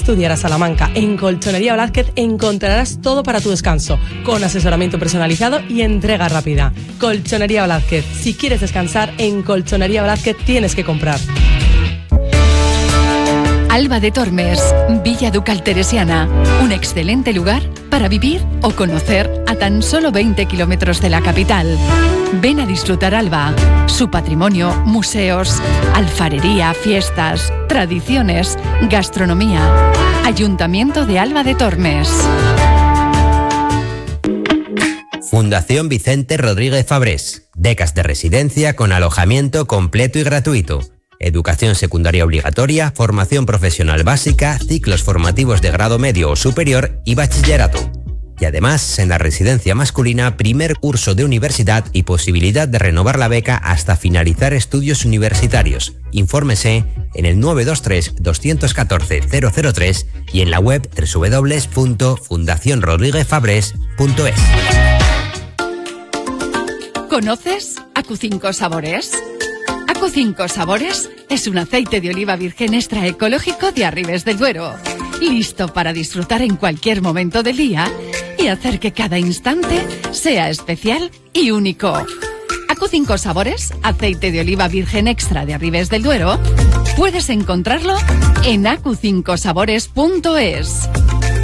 estudiar a Salamanca. En Colchonería Blázquez encontrarás todo para tu descanso, con asesoramiento personalizado y entrega rápida. Colchonería Blázquez. Si quieres descansar, en Colchonería Blázquez tienes que comprar. Alba de Tormes, Villa Ducal Teresiana, un excelente lugar para vivir o conocer a tan solo 20 kilómetros de la capital. Ven a disfrutar Alba, su patrimonio, museos, alfarería, fiestas, tradiciones, gastronomía. Ayuntamiento de Alba de Tormes. Fundación Vicente Rodríguez Fabrés. Becas de residencia con alojamiento completo y gratuito. Educación secundaria obligatoria, formación profesional básica, ciclos formativos de grado medio o superior y bachillerato. Y además, en la residencia masculina, primer curso de universidad y posibilidad de renovar la beca hasta finalizar estudios universitarios. Infórmese en el 923 214 003 y en la web www.fundacionrodríguezfabres.es. ¿Conoces Acu5 Sabores? Acu5 Sabores es un aceite de oliva virgen extra ecológico de Arribes del Duero, listo para disfrutar en cualquier momento del día y hacer que cada instante sea especial y único. Acu5 Sabores, aceite de oliva virgen extra de Arribes del Duero, puedes encontrarlo en acu5sabores.es.